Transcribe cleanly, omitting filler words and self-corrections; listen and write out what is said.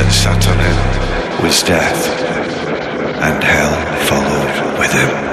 that sat on him was death, and hell followed with him.